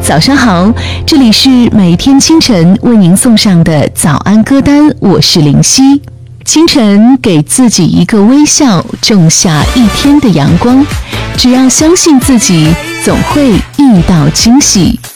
早上好，这里是每天清晨为您送上的早安歌单，我是林夕。清晨给自己一个微笑，种下一天的阳光。只要相信自己，总会遇到惊喜。